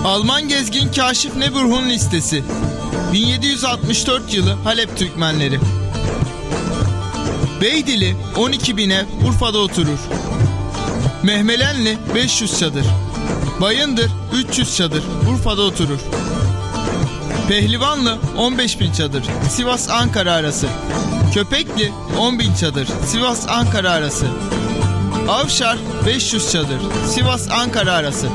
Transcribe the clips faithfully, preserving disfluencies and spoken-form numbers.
Alman gezgin Kaşif Neburh'un listesi. bin yedi yüz altmış dört yılı Halep Türkmenleri. Beydili on iki bin ev Urfa'da oturur. Mehmelenli beş yüz çadır. Bayındır üç yüz çadır Urfa'da oturur. Pehlivanlı on beş bin çadır Sivas-Ankara arası. Köpekli on bin çadır Sivas-Ankara arası. Avşar beş yüz çadır Sivas-Ankara arası.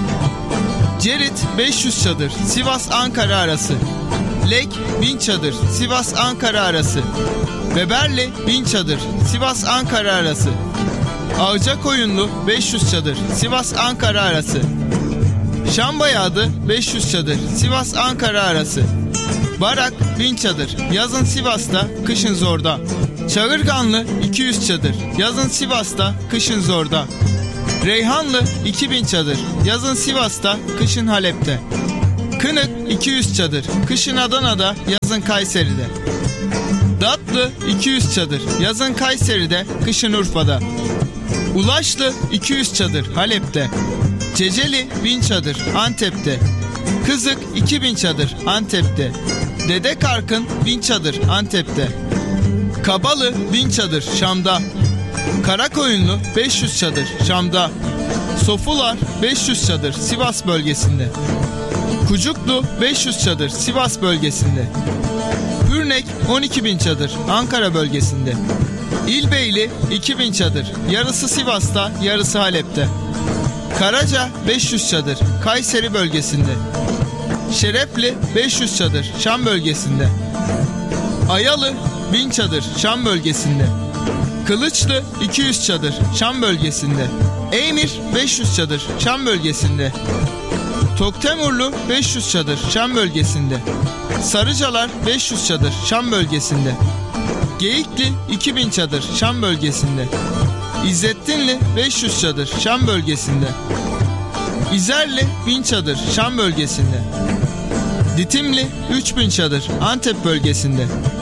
Cerit beş yüz çadır Sivas-Ankara arası. Lek bin çadır Sivas-Ankara arası. Beberli bin çadır Sivas-Ankara arası. Ağcakoyunlu beş yüz çadır Sivas-Ankara arası. Şambayadı beş yüz çadır Sivas-Ankara arası. Barak bin çadır yazın Sivas'ta, kışın Zor'da. Çağırganlı iki yüz çadır yazın Sivas'ta, kışın Zor'da. Reyhanlı iki bin çadır yazın Sivas'ta, kışın Halep'te. Kınık iki yüz çadır kışın Adana'da, yazın Kayseri'de. Datlı iki yüz çadır yazın Kayseri'de, kışın Urfa'da. Ulaşlı iki yüz çadır Halep'te. Ceceli bin çadır Antep'te. Kızık iki bin çadır Antep'te. Dede Karkın bin çadır Antep'te. Kabalı bin çadır Şam'da. Karakoyunlu beş yüz çadır Şam'da. Sofular beş yüz çadır Sivas bölgesinde. Kucuklu beş yüz çadır Sivas bölgesinde. Pürnek on iki bin çadır Ankara bölgesinde. İlbeyli iki bin çadır yarısı Sivas'ta, yarısı Halep'te. Karaca beş yüz çadır Kayseri bölgesinde. Şerefli beş yüz çadır Şam bölgesinde. Ayalı bin çadır Şam bölgesinde. Kılıçlı iki yüz çadır Şam bölgesinde. Eymir beş yüz çadır Şam bölgesinde. Toktemurlu beş yüz çadır Şam bölgesinde. Sarıcalar beş yüz çadır Şam bölgesinde. Geyikli iki bin çadır Şam bölgesinde. İzzettinli beş yüz çadır Şam bölgesinde. İzerli bin çadır Şam bölgesinde. Ditimli üç bin çadır Antep bölgesinde.